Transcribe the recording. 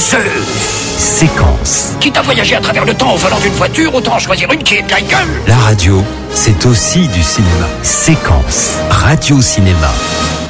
Séquence. Quitte à voyager à travers le temps au volant d'une voiture, autant choisir une qui est de la gueule. La radio, c'est aussi du cinéma. Séquence. Radio-cinéma.